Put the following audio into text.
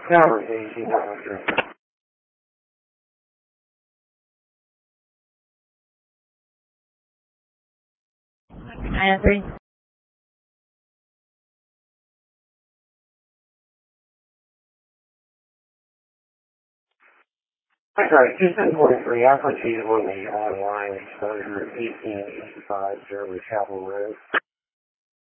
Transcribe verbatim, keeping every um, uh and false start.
Tower eighteen hundred. I agree. That's right, just in forty-three, I put you on the online exposure eighteen eighty-five Jeremy Chapel Road.